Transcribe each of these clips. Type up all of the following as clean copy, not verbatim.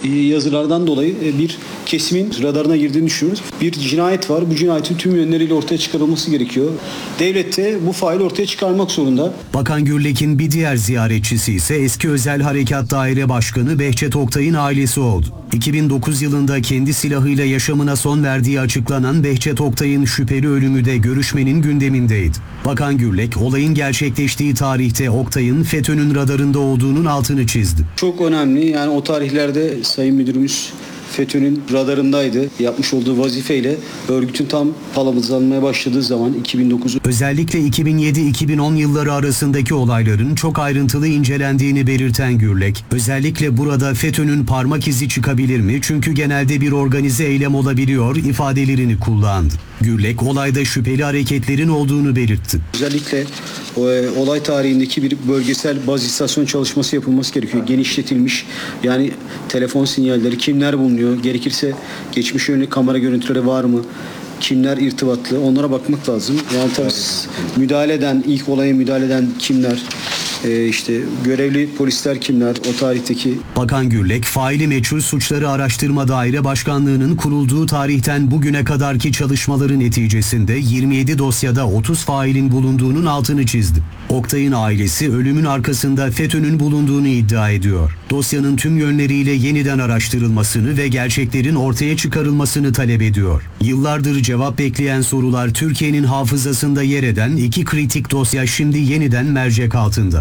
yazılardan dolayı bir kesimin radarına girdiğini düşünüyoruz. Bir cinayet var. Bu cinayetin tüm yönleriyle ortaya çıkarılması gerekiyor. Devlet de bu faili ortaya çıkarmak zorunda. Bakan Gürlek'in bir diğer ziyaretçisi ise eski Özel Harekat Daire Başkanı Behçet Oktay'ın ailesi oldu. 2009 yılında kendi silahıyla yaşamına son verdiği açıklanan Behçet Oktay'ın şüpheli ölümü de görüşmenin gündemindeydi. Bakan Gürlek, olayın gerçekleştiği tarihte Oktay'ın FETÖ'nün radarında olduğunun altını çizdi. Çok önemli. Yani o tarihlerde Sayın Müdürümüz FETÖ'nün radarındaydı. Yapmış olduğu vazifeyle örgütün tam palamızlanmaya başladığı zaman 2009. Özellikle 2007-2010 yılları arasındaki olayların çok ayrıntılı incelendiğini belirten Gürlek, özellikle burada FETÖ'nün parmak izi çıkabilir mi? Çünkü genelde bir organize eylem olabiliyor ifadelerini kullandı. Gürlek, olayda şüpheli hareketlerin olduğunu belirtti. Özellikle olay tarihindeki bir bölgesel baz istasyon çalışması yapılması gerekiyor. Genişletilmiş, yani telefon sinyalleri, kimler bulunuyor, gerekirse geçmiş yönelik kamera görüntüleri var mı, kimler irtibatlı, onlara bakmak lazım. Yani tabii ilk olaya müdahale eden kimler, işte görevli polisler kimler o tarihteki. Bakan Gürlek, faili meçhul suçları araştırma daire başkanlığının kurulduğu tarihten bugüne kadarki çalışmaları neticesinde 27 dosyada 30 failin bulunduğunun altını çizdi. Oktay'ın ailesi ölümün arkasında FETÖ'nün bulunduğunu iddia ediyor. Dosyanın tüm yönleriyle yeniden araştırılmasını ve gerçeklerin ortaya çıkarılmasını talep ediyor. Yıllardır cevap bekleyen sorular Türkiye'nin hafızasında yer eden iki kritik dosya şimdi yeniden mercek altında.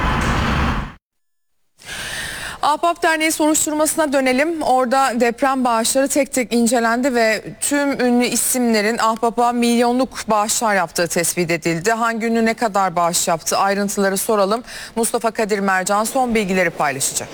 Ahbap Derneği soruşturmasına dönelim. Orada deprem bağışları tek tek incelendi ve tüm ünlü isimlerin Ahbap'a milyonluk bağışlar yaptığı tespit edildi. Hangi ünlü ne kadar bağış yaptı, ayrıntıları soralım. Mustafa Kadir Mercan son bilgileri paylaşacak.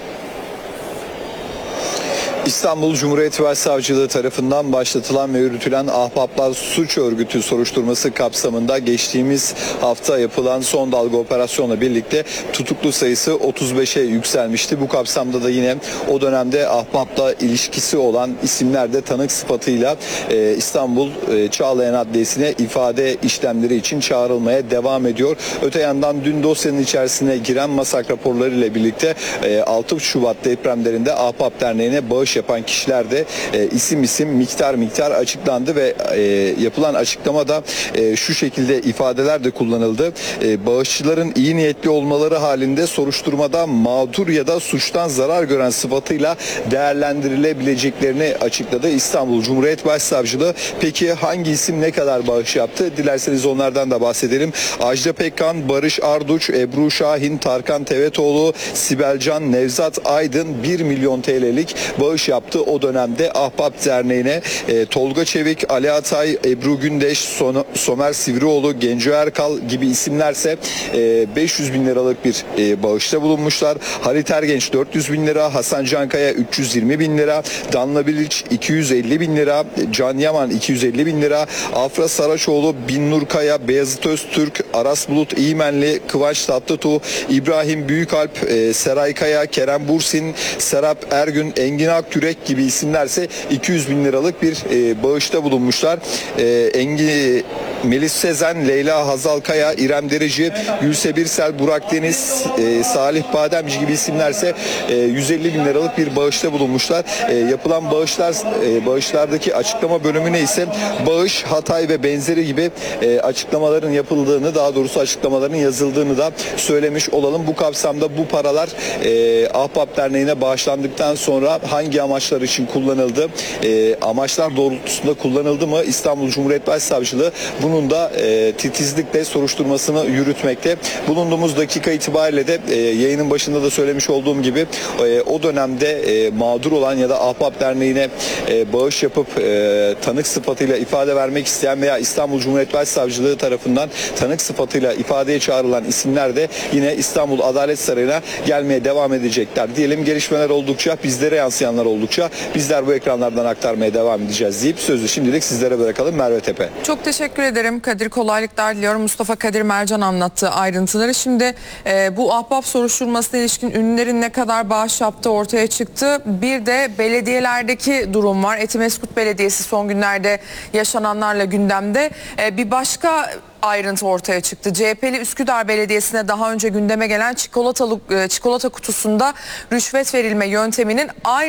İstanbul Cumhuriyet Başsavcılığı tarafından başlatılan ve yürütülen Ahbaplar Suç Örgütü soruşturması kapsamında geçtiğimiz hafta yapılan son dalga operasyonla birlikte tutuklu sayısı 35'e yükselmişti. Bu kapsamda da yine o dönemde Ahbap'la ilişkisi olan isimler de tanık sıfatıyla İstanbul Çağlayan Adliyesi'ne ifade işlemleri için çağrılmaya devam ediyor. Öte yandan dün dosyanın içerisine giren masak raporları ile birlikte 6 Şubat depremlerinde Ahbap Derneği'ne bağış yapan kişiler de isim miktar açıklandı ve yapılan açıklamada şu şekilde ifadeler de kullanıldı. Bağışçıların iyi niyetli olmaları halinde soruşturmada mağdur ya da suçtan zarar gören sıfatıyla değerlendirilebileceklerini açıkladı İstanbul Cumhuriyet Başsavcılığı. Peki hangi isim ne kadar bağış yaptı? Dilerseniz onlardan da bahsedelim. Ajda Pekkan, Barış Arduç, Ebru Şahin, Tarkan Tevetoğlu, Sibelcan, Nevzat Aydın 1 milyon TL'lik bağış yaptı o dönemde Ahbap Derneği'ne. Tolga Çevik, Ali Atay, Ebru Gündeş, Somer Sivrioğlu, Genco Erkal gibi isimlerse 500 bin liralık bir bağışta bulunmuşlar. Halit Ergenç 400 bin lira, Hasan Cankaya 320 bin lira, Danla Bilic 250 bin lira, Can Yaman 250 bin lira, Afra Saraçoğlu, Binnur Kaya, Beyazıt Öztürk, Aras Bulut İyimenli, Kıvanç Tatlıtuğ, İbrahim Büyükalp, Seray Kaya, Kerem Bursin, Serap Ergün, Engin Aktürek gibi isimlerse 200 bin liralık bir bağışta bulunmuşlar. Melis Sezen, Leyla Hazal Kaya, İrem Derici, Gülse Birsel, Burak Deniz, Salih Bademci gibi isimlerse 150 bin liralık bir bağışta bulunmuşlar. Yapılan bağışlardaki açıklama bölümüne ise bağış, hatay ve benzeri gibi açıklamaların yapıldığını, daha doğrusu açıklamaların yazıldığını da söylemiş olalım. Bu kapsamda bu paralar Ahbap Derneği'ne bağışlandıktan sonra hangi amaçlar için kullanıldı, amaçlar doğrultusunda kullanıldı mı? İstanbul Cumhuriyet Başsavcılığı bunun da titizlikle soruşturmasını yürütmekte. Bulunduğumuz dakika itibariyle de yayının başında da söylemiş olduğum gibi o dönemde mağdur olan ya da Ahbap Derneği'ne bağış yapıp tanık sıfatıyla ifade vermek isteyen veya İstanbul Cumhuriyet Başsavcılığı tarafından tanık sıfatıyla ifadeye çağrılan isimler de yine İstanbul Adalet Sarayı'na gelmeye devam edecekler. Diyelim gelişmeler oldukça, bizlere yansıyanlar oldukça bizler bu ekranlardan aktarmaya devam edeceğiz deyip sözü şimdilik sizlere bırakalım. Merve Tepe. Çok teşekkür ederim Kadir. Kolaylıklar diliyorum. Mustafa Kadir Mercan anlattığı ayrıntıları. Şimdi bu Ahbap soruşturmasına ilişkin ünlülerin ne kadar bağış yaptığı ortaya çıktı. Bir de belediyelerdeki durum var. Etimeskut Belediyesi son günlerde yaşananlarla gündemde. Bir başka ayrıntı ortaya çıktı. CHP'li Üsküdar Belediyesi'ne daha önce gündeme gelen çikolata kutusunda rüşvet verilme yönteminin